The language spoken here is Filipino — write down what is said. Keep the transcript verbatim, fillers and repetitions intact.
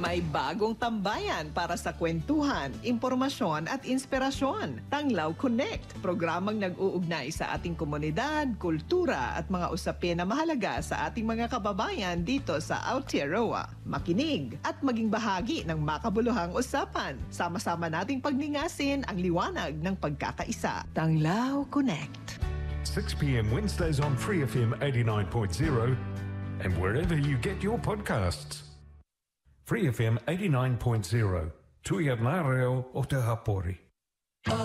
May bagong tambayan para sa kwentuhan, impormasyon at inspirasyon. Tanglaw Connect, programang nag-uugnay sa ating komunidad, kultura at mga usapin na mahalaga sa ating mga kababayan dito sa Aotearoa. Makinig at maging bahagi ng makabuluhang usapan. Sama-sama nating pagningasin ang liwanag ng pagkakaisa. Tanglaw Connect. six p.m. Wednesdays on Free F M eighty-nine point zero and wherever you get your podcasts. Free F M eighty-nine point zero, Tuianareo o Te Hapori.